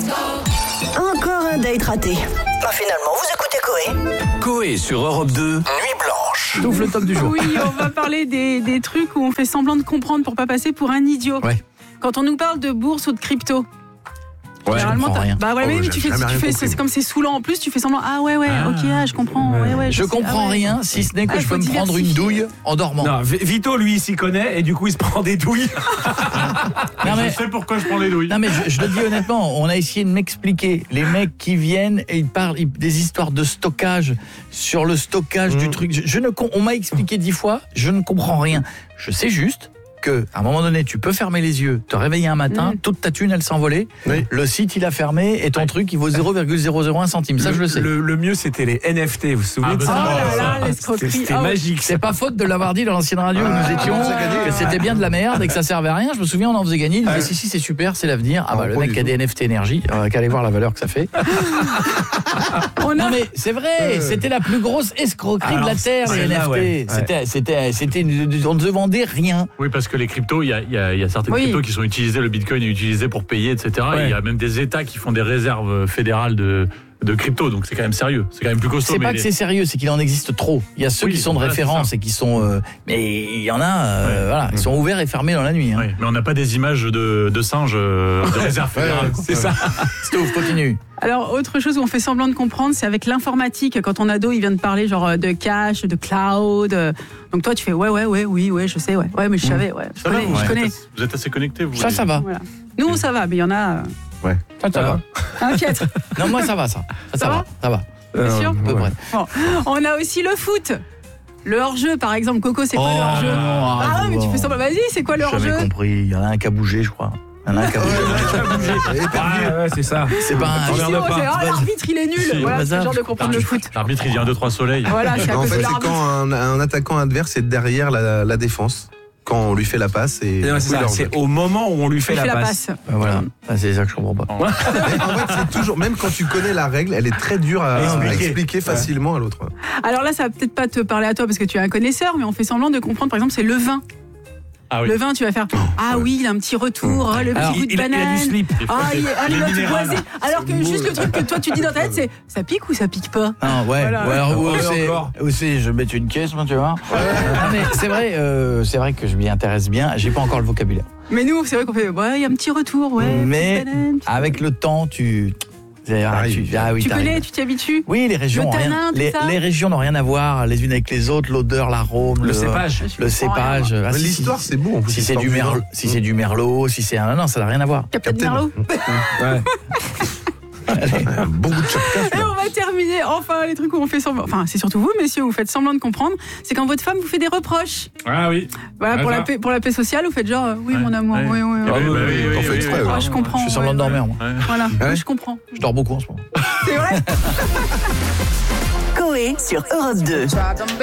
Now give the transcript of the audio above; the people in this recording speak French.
Encore un date raté. Bah finalement, vous écoutez Coé. Coé sur Europe 2, Nuit Blanche. Sauf le top du jour. Oui, on va parler des trucs où on fait semblant de comprendre pour pas passer pour un idiot. Ouais. Quand on nous parle de bourse ou de crypto. Ouais, généralement, je comprends rien. Bah ouais, mais tu fais, c'est comme c'est saoulant en plus, tu fais semblant. Ah ouais, ok, je comprends. Ouais, Je comprends rien, si ce n'est que je peux me prendre une douille en dormant. Non, Vito, lui, il s'y connaît et du coup, il se prend des douilles. Non, mais- Je sais pourquoi je prends des douilles. Non mais je le dis honnêtement, on a essayé de m'expliquer. Les mecs qui viennent et ils parlent des histoires de stockage sur le stockage du truc. On m'a expliqué 10 fois, je ne comprends rien. Je sais juste que à un moment donné, tu peux fermer les yeux, te réveiller un matin, toute ta thune elle s'envolait. Oui. Le site il a fermé et ton truc il vaut 0,001 centime. Ça je le sais. Le mieux, c'était les NFT, vous vous souvenez de Oh ça là là, l'escroquerie. C'était Ah ouais. magique. C'est pas faute de l'avoir dit dans l'ancienne radio où nous étions, que c'était bien de la merde et que ça servait à rien. Je me souviens, on en faisait gagner. Il disait si c'est super, c'est l'avenir. Ah bah le mec qui a des NFT énergie, qu'à aller voir la valeur que ça fait. Non mais c'est vrai, c'était la plus grosse escroquerie de la terre les NFT. ouais. C'était on ne se vendait rien. Oui, parce que les cryptos, il y a certaines Oui. cryptos qui sont utilisées, le bitcoin est utilisé pour payer, etc. Ouais. Et il y a même des États qui font des réserves fédérales de crypto, donc c'est quand même sérieux, c'est quand même plus costaud. C'est pas mais que les- c'est sérieux, c'est qu'il en existe trop. Il y a ceux Oui, qui sont de voilà, référence c'est ça. et qui sont mais il y en a voilà, ils sont ouverts et fermés dans la nuit. Oui, mais on n'a pas des images de singes de réserve fédérale. C'est ça. Stouff, continue. Alors, autre chose où on fait semblant de comprendre, c'est avec l'informatique. Quand ton ado, il vient de parler genre de cash, de cloud. Donc toi, tu fais oui, je sais, ouais, mais je savais, je Ça va, connais, je connais. vous êtes assez connectés, vous. Ça va. Voilà. Nous, ça va, mais il y en a. Ça va. Inquiète. Non, moi ça va ça. Ça va. Ça va. T'es sûr À peu près. Bon. On a aussi le foot. Le hors-jeu, par exemple. Coco, c'est quoi le hors-jeu non, Ah ouais, mais tu fais semblant. Vas-y, c'est quoi le J'ai jamais hors-jeu compris. Il y en a un qui a bougé, je crois. Il y en a un qui a bougé. Ouais, c'est ça. C'est pas un. Sinon, T'emmerdes pas. c'est l'arbitre, il est nul. Voilà, c'est le genre de comprendre le foot. L'arbitre, il dit 1, 2, 3 soleil. Voilà, je suis à En côté fait, de c'est l'arbitre. quand un attaquant adverse est derrière la défense, quand on lui fait la passe. Et Non, c'est ça, c'est au moment où on lui fait Il fait la la passe. passe. Voilà. Ah, c'est ça que je comprends pas. En fait, c'est toujours, même quand tu connais la règle, elle est très dure à expliquer facilement à l'autre. Alors là, ça va peut-être pas te parler à toi parce que tu es un connaisseur, mais on fait semblant de comprendre. Par exemple, c'est le vin. Ah oui. Le vin, tu vas faire oui, il a un petit retour, le Alors, petit goût de il a banane. du slip. Les notes minérales. boisées. Alors que juste le truc que toi tu dis dans ta tête, c'est ça pique ou ça pique pas. Ah, ouais. Voilà. Ou alors, encore. aussi, je vais mettre une caisse, tu vois. Non, mais c'est vrai que je m'y intéresse bien. J'ai pas encore le vocabulaire. Mais nous, c'est vrai qu'on fait il y a un petit retour, Mais petite banane, avec le temps, tu tu t'arrives. connais, tu t'y habitues. Oui, les régions Le ont rien. tanin, tout ça. Les régions n'ont rien à voir les unes avec les autres. L'odeur, l'arôme, Le cépage. le cépage. Ah, Mais si, l'histoire, si, c'est beau. En plus, Si c'est du l'histoire merlot, si c'est du merlot, si c'est non, ça n'a rien à voir. Captain Captain. Merlot. Ouais. Un bon goût de chapka. Et on va terminer enfin les trucs où on fait semblant. Enfin, c'est surtout vous, messieurs, vous faites semblant de comprendre. C'est quand votre femme vous fait des reproches. Ah oui. Voilà, Ouais, pour la paix sociale, vous faites genre oui, mon amour, Ouais. oui. Ah oui, oui, on fait exprès, ouais. Je comprends. Je fais semblant de dormir, moi. Voilà, Ouais. je comprends. Je dors beaucoup en ce moment. C'est vrai. Coé sur Europe 2.